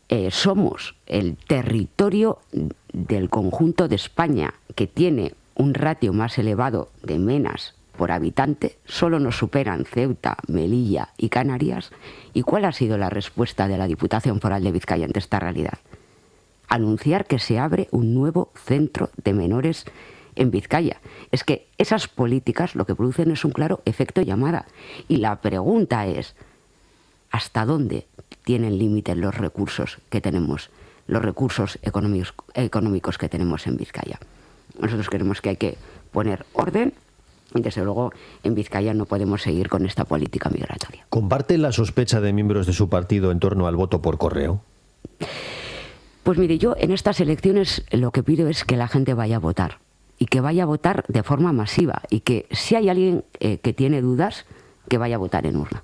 somos el territorio del conjunto de España que tiene un ratio más elevado de menas por habitante, solo nos superan Ceuta, Melilla y Canarias. ¿Y cuál ha sido la respuesta de la Diputación Foral de Vizcaya ante esta realidad? Anunciar que se abre un nuevo centro de menores en Vizcaya. Es que esas políticas lo que producen es un claro efecto llamada. Y la pregunta es, ¿hasta dónde tienen límite los recursos que tenemos, los recursos económicos que tenemos en Vizcaya? Nosotros creemos que hay que poner orden y, desde luego, en Vizcaya no podemos seguir con esta política migratoria. ¿Comparte la sospecha de miembros de su partido en torno al voto por correo? Pues mire, yo en estas elecciones lo que pido es que la gente vaya a votar y que vaya a votar de forma masiva y que si hay alguien que tiene dudas, que vaya a votar en urna.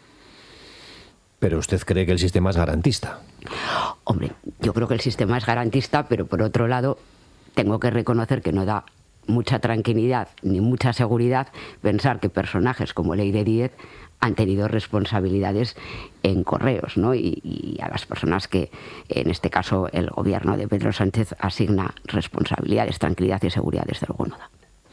¿Pero usted cree que el sistema es garantista? Hombre, yo creo que el sistema es garantista, pero por otro lado tengo que reconocer que no da mucha tranquilidad ni mucha seguridad pensar que personajes como Leire Díez han tenido responsabilidades en correos, ¿no? Y a las personas que, en este caso, el gobierno de Pedro Sánchez asigna responsabilidades, tranquilidad y seguridad, desde luego no da.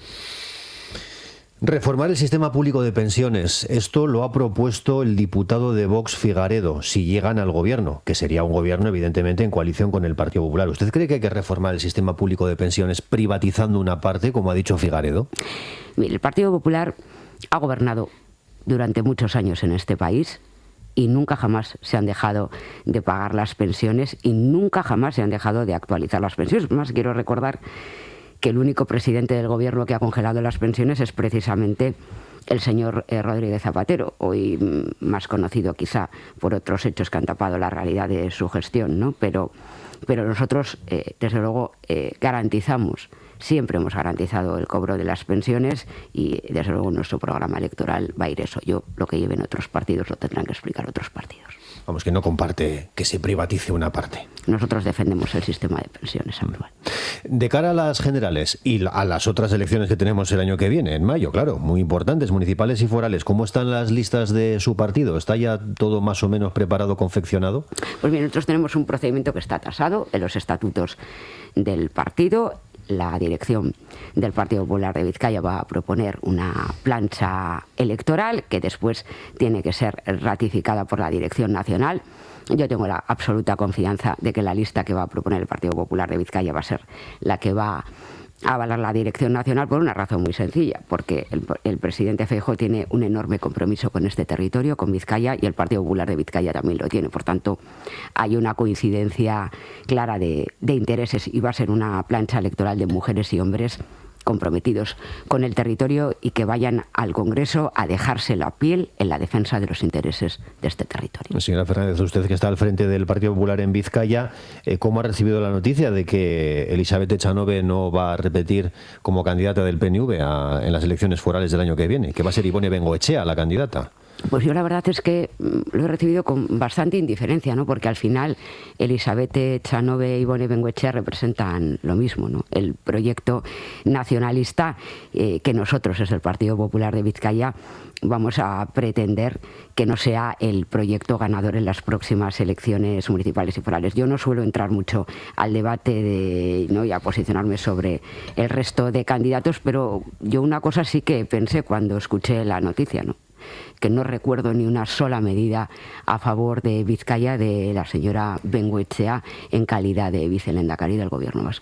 Reformar el sistema público de pensiones. Esto lo ha propuesto el diputado de Vox, Figaredo, si llegan al gobierno, que sería un gobierno evidentemente en coalición con el Partido Popular. ¿Usted cree que hay que reformar el sistema público de pensiones privatizando una parte, como ha dicho Figaredo? Mire, el Partido Popular ha gobernado durante muchos años en este país y nunca jamás se han dejado de pagar las pensiones y nunca jamás se han dejado de actualizar las pensiones. Además, quiero recordar que el único presidente del gobierno que ha congelado las pensiones es precisamente el señor Rodríguez Zapatero, hoy más conocido quizá por otros hechos que han tapado la realidad de su gestión, ¿no? Pero nosotros, desde luego, garantizamos, siempre hemos garantizado el cobro de las pensiones y, desde luego, nuestro programa electoral va a ir eso. Yo, lo que lleven otros partidos lo tendrán que explicar otros partidos. Vamos, que no comparte que se privatice una parte. Nosotros defendemos el sistema de pensiones actual. De cara a las generales y a las otras elecciones que tenemos el año que viene, en mayo, claro, muy importantes, municipales y forales, ¿cómo están las listas de su partido? ¿Está ya todo más o menos preparado, confeccionado? Pues bien, nosotros tenemos un procedimiento que está tasado en los estatutos del partido. La dirección del Partido Popular de Vizcaya va a proponer una plancha electoral que después tiene que ser ratificada por la dirección nacional. Yo tengo la absoluta confianza de que la lista que va a proponer el Partido Popular de Vizcaya va a ser la que va a avalar la dirección nacional, por una razón muy sencilla, porque el presidente Feijóo tiene un enorme compromiso con este territorio, con Vizcaya, y el Partido Popular de Vizcaya también lo tiene. Por tanto, hay una coincidencia clara de intereses y va a ser una plancha electoral de mujeres y hombres comprometidos con el territorio y que vayan al Congreso a dejarse la piel en la defensa de los intereses de este territorio. Señora Fernández, usted que está al frente del Partido Popular en Vizcaya, ¿cómo ha recibido la noticia de que Elizabeth Echanove no va a repetir como candidata del PNV en las elecciones forales del año que viene? Que va a ser Ibone Bengoechea la candidata. Pues yo la verdad es que lo he recibido con bastante indiferencia, ¿no? Porque al final Elizabeth Echanove y Ibone Bengoechea representan lo mismo, ¿no? El proyecto nacionalista que nosotros, desde el Partido Popular de Vizcaya, vamos a pretender que no sea el proyecto ganador en las próximas elecciones municipales y forales. Yo no suelo entrar mucho al debate ¿no? y a posicionarme sobre el resto de candidatos, pero yo una cosa sí que pensé cuando escuché la noticia, ¿no? Que no recuerdo ni una sola medida a favor de Vizcaya de la señora Bengoechea en calidad de vicelehendakari del gobierno vasco.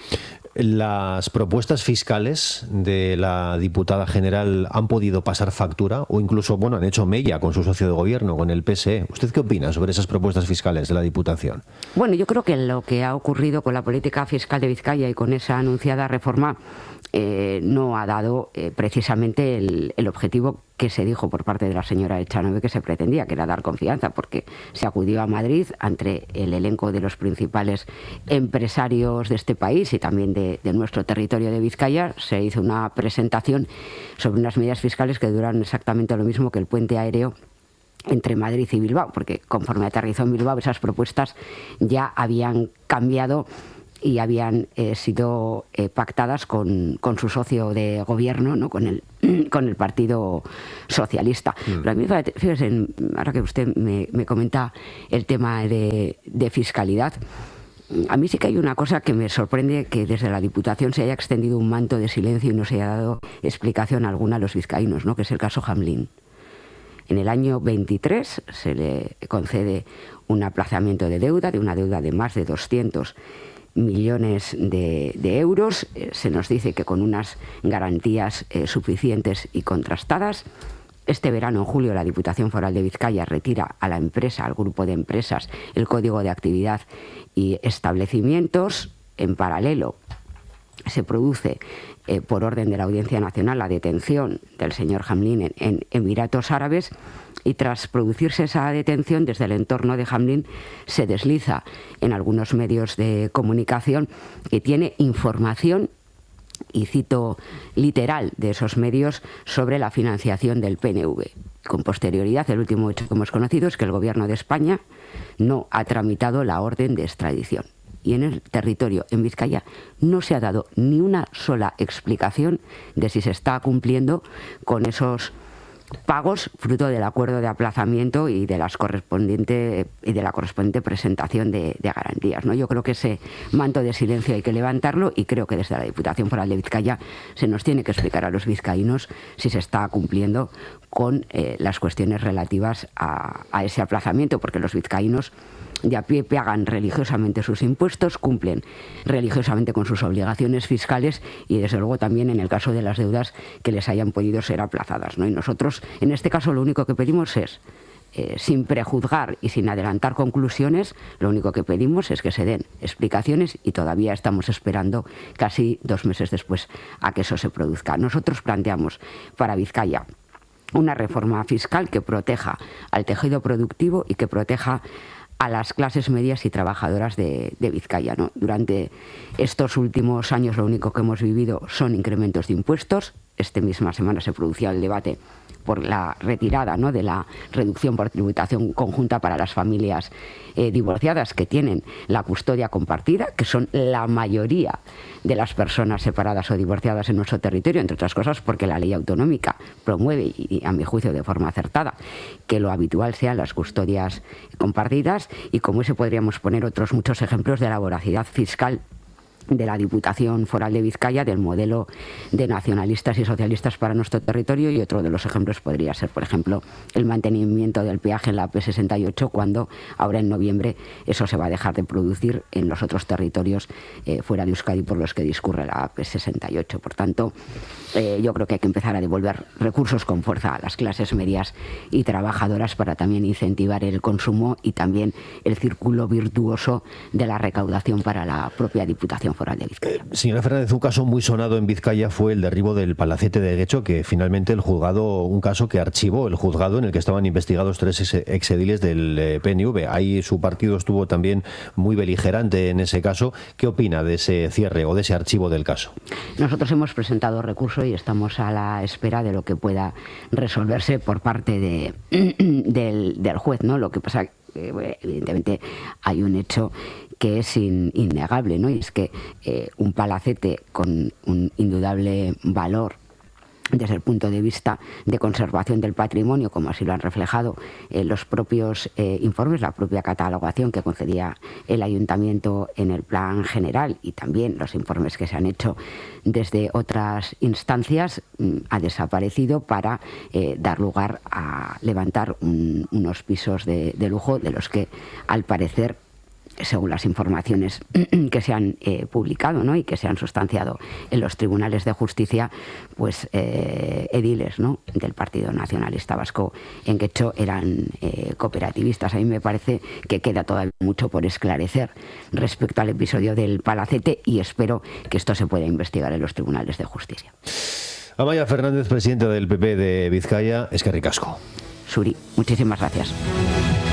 ¿Las propuestas fiscales de la diputada general han podido pasar factura o incluso, bueno, han hecho mella con su socio de gobierno, con el PSE? ¿Usted qué opina sobre esas propuestas fiscales de la Diputación? Bueno, yo creo que lo que ha ocurrido con la política fiscal de Vizcaya y con esa anunciada reforma no ha dado precisamente el objetivo que se dijo por parte de la señora Echanove que se pretendía, que era dar confianza, porque se acudió a Madrid ante el elenco de los principales empresarios de este país y también de nuestro territorio de Vizcaya. Se hizo una presentación sobre unas medidas fiscales que duran exactamente lo mismo que el puente aéreo entre Madrid y Bilbao, porque conforme aterrizó en Bilbao esas propuestas ya habían cambiado y habían sido pactadas con su socio de gobierno, ¿no? Con el con el Partido Socialista. Pero a mí, fíjese, ahora que usted me comenta el tema de fiscalidad, a mí sí que hay una cosa que me sorprende, que desde la Diputación se haya extendido un manto de silencio y no se haya dado explicación alguna a los vizcaínos, ¿no? Que es el caso Hamlin. En el año 23 se le concede un aplazamiento de deuda, de una deuda de más de 200 millones de euros. Se nos dice que con unas garantías suficientes y contrastadas. Este verano, en julio, la Diputación Foral de Vizcaya retira a la empresa, al grupo de empresas, el código de actividad y establecimientos. En paralelo, se produce, por orden de la Audiencia Nacional, la detención del señor Hamlin en Emiratos Árabes, y tras producirse esa detención, desde el entorno de Hamlin se desliza en algunos medios de comunicación que tiene información, y cito literal de esos medios, sobre la financiación del PNV. Con posterioridad, el último hecho que hemos conocido es que el Gobierno de España no ha tramitado la orden de extradición. Y en el territorio, en Vizcaya, no se ha dado ni una sola explicación de si se está cumpliendo con esos pagos fruto del acuerdo de aplazamiento y de la correspondiente presentación de garantías, ¿no? Yo creo que ese manto de silencio hay que levantarlo, y creo que desde la Diputación Foral de Vizcaya se nos tiene que explicar a los vizcaínos si se está cumpliendo con las cuestiones relativas a ese aplazamiento, porque los vizcaínos de a pie pagan religiosamente sus impuestos, cumplen religiosamente con sus obligaciones fiscales y, desde luego, también en el caso de las deudas que les hayan podido ser aplazadas, ¿no? Y nosotros, en este caso, lo único que pedimos es, sin prejuzgar y sin adelantar conclusiones, lo único que pedimos es que se den explicaciones, y todavía estamos esperando, casi 2 meses después, a que eso se produzca. Nosotros planteamos para Vizcaya una reforma fiscal que proteja al tejido productivo y que proteja a las clases medias y trabajadoras de Vizcaya, ¿no? Durante estos últimos años lo único que hemos vivido son incrementos de impuestos. Esta misma semana se producía el debate por la retirada, ¿no?, de la reducción por tributación conjunta para las familias divorciadas que tienen la custodia compartida, que son la mayoría de las personas separadas o divorciadas en nuestro territorio, entre otras cosas porque la ley autonómica promueve, y a mi juicio de forma acertada, que lo habitual sean las custodias compartidas. Y como ese podríamos poner otros muchos ejemplos de la voracidad fiscal de la Diputación Foral de Vizcaya, del modelo de nacionalistas y socialistas para nuestro territorio. Y otro de los ejemplos podría ser, por ejemplo, el mantenimiento del peaje en la AP68, cuando ahora en noviembre eso se va a dejar de producir en los otros territorios fuera de Euskadi por los que discurre la AP68. Por tanto, yo creo que hay que empezar a devolver recursos con fuerza a las clases medias y trabajadoras para también incentivar el consumo y también el círculo virtuoso de la recaudación para la propia Diputación Foral de Vizcaya. Señora Fernández, un caso muy sonado en Vizcaya fue el derribo del palacete de Guecho, que finalmente el juzgado, un caso que archivó el juzgado, en el que estaban investigados 3 exediles del PNV. Ahí su partido estuvo también muy beligerante en ese caso. ¿Qué opina de ese cierre o de ese archivo del caso? Nosotros hemos presentado recurso y estamos a la espera de lo que pueda resolverse por parte del juez, ¿no? Lo que pasa, evidentemente, hay un hecho que es innegable, ¿no? Y es que un palacete con un indudable valor desde el punto de vista de conservación del patrimonio, como así lo han reflejado los propios informes, la propia catalogación que concedía el Ayuntamiento en el plan general, y también los informes que se han hecho desde otras instancias, ha desaparecido para dar lugar a levantar unos pisos de lujo, de los que, al parecer, según las informaciones que se han publicado, ¿no?, y que se han sustanciado en los tribunales de justicia, pues ediles, ¿no?, del Partido Nacionalista Vasco en Guecho eran cooperativistas. A mí me parece que queda todavía mucho por esclarecer respecto al episodio del palacete, y espero que esto se pueda investigar en los tribunales de justicia. Amaia Fernández, presidenta del PP de Vizcaya, eskerrik asko. Suri, muchísimas gracias.